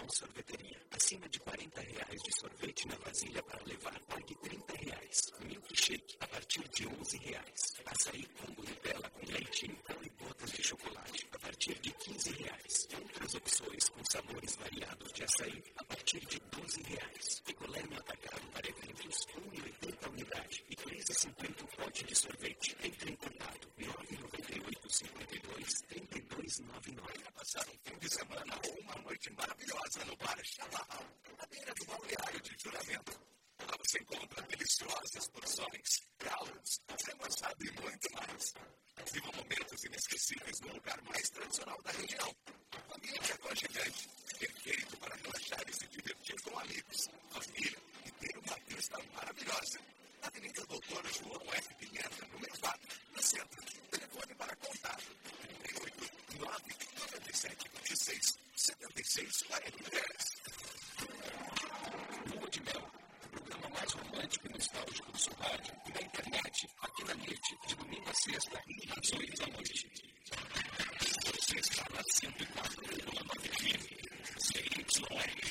Sorveteria. Acima de R$40 de sorvete na vasilha para levar, pague R$30. Milkshake a partir de R$11. Açaí combo Nutella com leite em pó e gotas de chocolate a partir de R$15. Outras opções com sabores variados de açaí a partir de R$12. Picolé no atacado para eventos, 1,80 unidade e R$3,50 o pote de sorvete. Entre em contato 998-52-3299. Passar um fim de semana ou uma noite maravilhosa no Bar Xalahal, à beira do balneário de Juramento. Lá você encontra deliciosas porções, caldos, remoçado e muito mais. Viva momentos inesquecíveis no lugar mais tradicional da região. O ambiente aconchegante, perfeito para relaxar e se divertir com amigos, família e ter uma vista maravilhosa. Avenida Doutor João F. Pimenta, número 4, no centro. Telefone para contato: 38-9-97-26-76-43. Lua de Mel, o programa mais romântico e nostálgico do seu rádio e da internet, aqui na NET, de domingo a sexta, às 8 da noite. Você está na 104,9 FM, CYR.